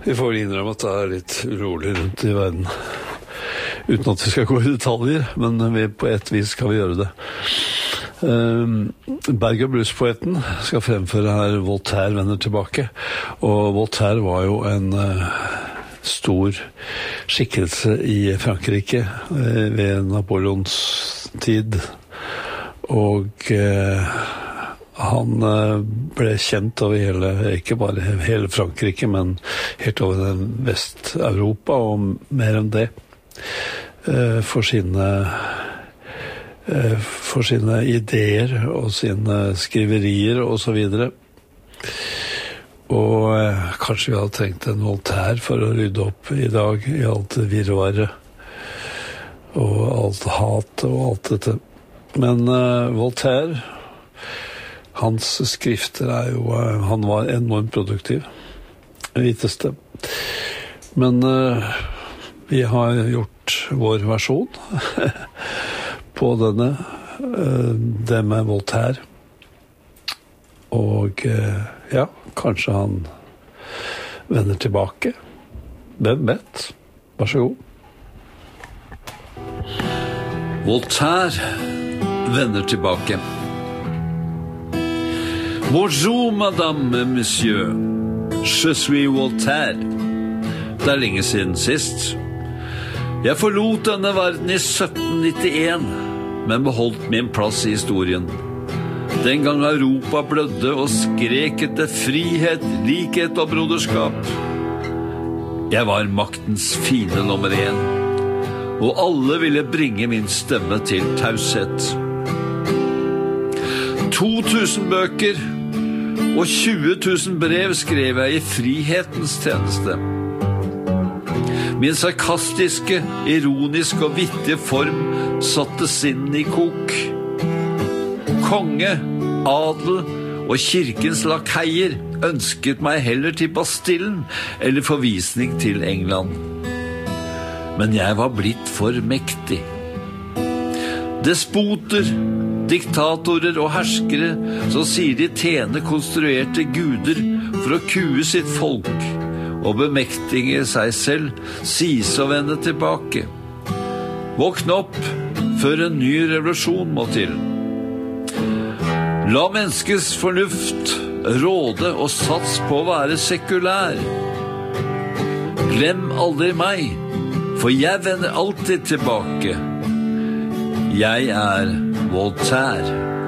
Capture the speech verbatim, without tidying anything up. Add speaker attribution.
Speaker 1: Vi får innrømme at det er litt urolig rundt i verden. Uten at vi skal gå i detaljer, men vi, på et vis skal vi gjøre det. Berg- og bluespoeten skal fremføre her Voltaire vender tilbake. Og Voltaire var jo en stor skikkelse i Frankrike ved Napoleons tid. Og han ble kjent over hele, ikke bare hele Frankrike, men helt over Vest-Europa og mer enn det, for sine, for sine ideer og sine skriverier og så videre. Og kanskje vi hadde trengt en Voltaire for å rydde opp i dag i alt det virvaret og alt hat og alt dette. Men Voltaire, hans skrifter er jo, han var enormt produktiv, viteste. Men uh, vi har gjort vår versjon på denne, uh, det med Voltaire. Og uh, ja, kanskje han vender tilbake. Hvem vet? Vær så god.
Speaker 2: Voltaire vender tilbake. Bonjour, madame, monsieur. Je suis Voltaire. Det er lenge siden sist. Jeg forlot denne verden i sytten nittien, men beholdt min plass i historien. Den gang Europa blødde og skrek etter frihet, likhet og broderskap. Jeg var maktens fiende nummer én, og alle ville bringe min stemme til taushet. to tusen bøker og tjue tusen brev skrev jeg i frihetens tjeneste. Min sarkastiske, ironiske og vittige form satte sinnen i kok. Konge, adel og kirkens lakeier ønsket meg heller til Bastillen eller forvisning til England. Men jeg var blitt for mektig. Despoter, diktatorer og herskere som sier de tjener konstruerte guder for å kue sitt folk og bemektige seg selv, sies å vende tilbake. Våkne opp før en ny revolusjon må til. La menneskets fornuft råde og sats på å være sekulær. Glem aldri meg, for jeg vender alltid tilbake. Jeg er Voltaire.